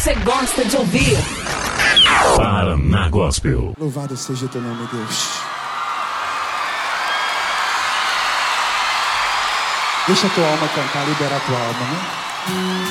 você gosta de ouvir. Paraná Gospel. Louvado seja teu nome, Deus. Deixa a tua alma cantar, liberar a tua alma, né?